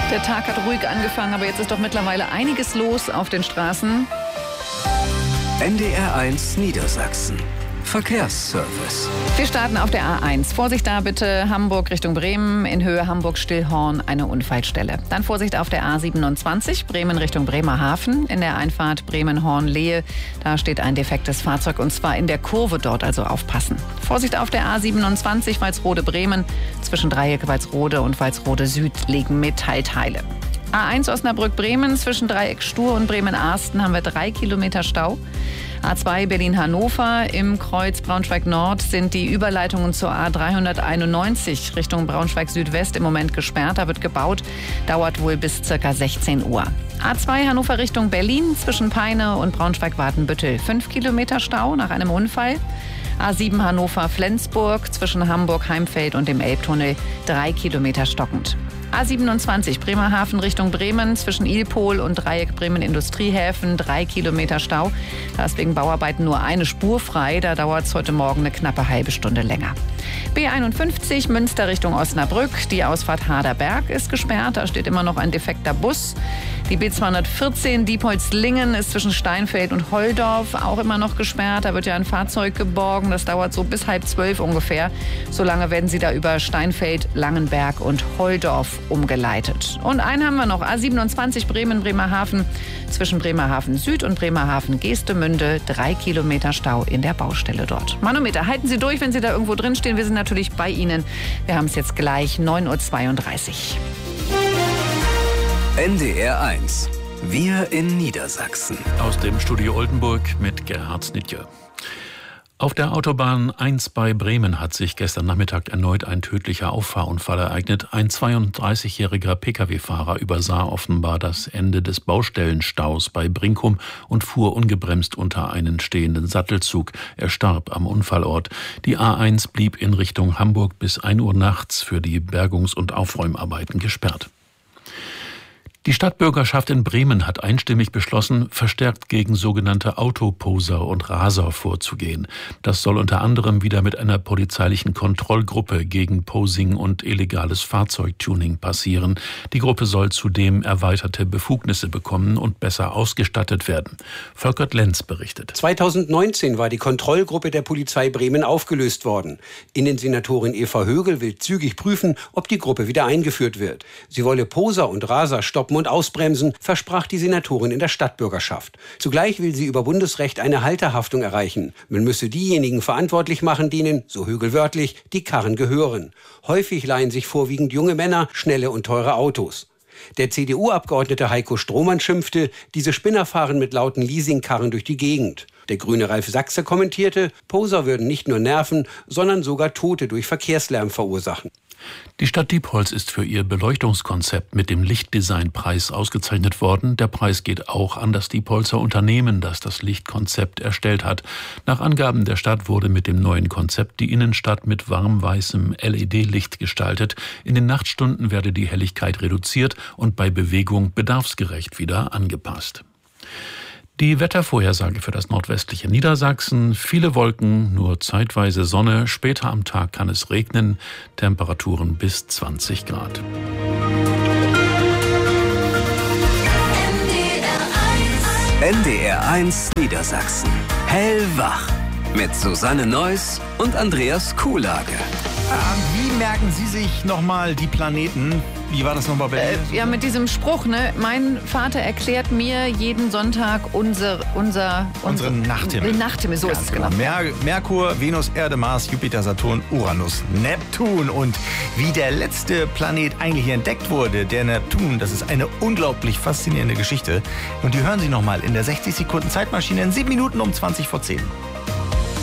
Der Tag hat ruhig angefangen, aber jetzt ist doch mittlerweile einiges los auf den Straßen. NDR1 Niedersachsen. Verkehrsservice. Wir starten auf der A1. Vorsicht da bitte, Hamburg Richtung Bremen, in Höhe Hamburg-Stillhorn eine Unfallstelle. Dann Vorsicht auf der A27, Bremen Richtung Bremerhaven, in der Einfahrt Bremen-Horn-Lehe. Da steht ein defektes Fahrzeug und zwar in der Kurve dort, also aufpassen. Vorsicht auf der A27, Walsrode-Bremen, zwischen Dreieck Walsrode und Walsrode Süd liegen Metallteile. A1 Osnabrück-Bremen, zwischen Dreieck Stur und Bremen-Arsten haben wir 3 Kilometer Stau. A2 Berlin-Hannover, im Kreuz Braunschweig-Nord sind die Überleitungen zur A391 Richtung Braunschweig-Südwest im Moment gesperrt. Da wird gebaut, dauert wohl bis ca. 16 Uhr. A2 Hannover Richtung Berlin, zwischen Peine und Braunschweig-Watenbüttel 5 Kilometer Stau nach einem Unfall. A7 Hannover-Flensburg, zwischen Hamburg-Heimfeld und dem Elbtunnel 3 Kilometer stockend. A27 Bremerhaven Richtung Bremen, zwischen Ilpol und Dreieck Bremen-Industriehäfen 3 Kilometer Stau. Da ist wegen Bauarbeiten nur eine Spur frei. Da dauert es heute Morgen eine knappe halbe Stunde länger. B51 Münster Richtung Osnabrück. Die Ausfahrt Haderberg ist gesperrt. Da steht immer noch ein defekter Bus. Die B214 Diepholz-Lingen ist zwischen Steinfeld und Holdorf auch immer noch gesperrt. Da wird ja ein Fahrzeug geborgen. Das dauert so bis 11:30 ungefähr. So lange werden sie da über Steinfeld, Langenberg und Holdorf umgeleitet. Und einen haben wir noch. A27 Bremen-Bremerhaven. Zwischen Bremerhaven Süd und Bremerhaven Geestemünde 3 Kilometer Stau in der Baustelle dort. Manometer, halten Sie durch, wenn Sie da irgendwo drin stehen. Wir sind natürlich bei Ihnen. Wir haben es jetzt gleich 9:32 Uhr. NDR1. Wir in Niedersachsen. Aus dem Studio Oldenburg mit Gerhard Snitje. Auf der Autobahn 1 bei Bremen hat sich gestern Nachmittag erneut ein tödlicher Auffahrunfall ereignet. Ein 32-jähriger Pkw-Fahrer übersah offenbar das Ende des Baustellenstaus bei Brinkum und fuhr ungebremst unter einen stehenden Sattelzug. Er starb am Unfallort. Die A1 blieb in Richtung Hamburg bis 1 Uhr nachts für die Bergungs- und Aufräumarbeiten gesperrt. Die Stadtbürgerschaft in Bremen hat einstimmig beschlossen, verstärkt gegen sogenannte Autoposer und Raser vorzugehen. Das soll unter anderem wieder mit einer polizeilichen Kontrollgruppe gegen Posing und illegales Fahrzeugtuning passieren. Die Gruppe soll zudem erweiterte Befugnisse bekommen und besser ausgestattet werden. Volkert Lenz berichtet. 2019 war die Kontrollgruppe der Polizei Bremen aufgelöst worden. Innensenatorin Eva Högel will zügig prüfen, ob die Gruppe wieder eingeführt wird. Sie wolle Poser und Raser stoppen und ausbremsen, versprach die Senatorin in der Stadtbürgerschaft. Zugleich will sie über Bundesrecht eine Halterhaftung erreichen. Man müsse diejenigen verantwortlich machen, denen, so Högel wörtlich, die Karren gehören. Häufig leihen sich vorwiegend junge Männer schnelle und teure Autos. Der CDU-Abgeordnete Heiko Strohmann schimpfte, diese Spinner fahren mit lauten Leasingkarren durch die Gegend. Der grüne Ralf Sachse kommentierte, Poser würden nicht nur nerven, sondern sogar Tote durch Verkehrslärm verursachen. Die Stadt Diepholz ist für ihr Beleuchtungskonzept mit dem Lichtdesignpreis ausgezeichnet worden. Der Preis geht auch an das Diepholzer Unternehmen, das das Lichtkonzept erstellt hat. Nach Angaben der Stadt wurde mit dem neuen Konzept die Innenstadt mit warmweißem LED-Licht gestaltet. In den Nachtstunden werde die Helligkeit reduziert und bei Bewegung bedarfsgerecht wieder angepasst. Die Wettervorhersage für das nordwestliche Niedersachsen. Viele Wolken, nur zeitweise Sonne. Später am Tag kann es regnen. Temperaturen bis 20 Grad. NDR1 Niedersachsen. Hellwach. Mit Susanne Neuss und Andreas Kuhlage. Wie merken Sie sich nochmal die Planeten? Wie war das nochmal bei Ihnen? Ja, mit diesem Spruch, ne? Mein Vater erklärt mir jeden Sonntag unseren Nachthimmel. Nachthimmel, so ist es genau. Merkur, Venus, Erde, Mars, Jupiter, Saturn, Uranus, Neptun. Und wie der letzte Planet eigentlich entdeckt wurde, der Neptun, das ist eine unglaublich faszinierende Geschichte. Und die hören Sie nochmal in der 60 Sekunden Zeitmaschine in 7 Minuten um 20 vor 10.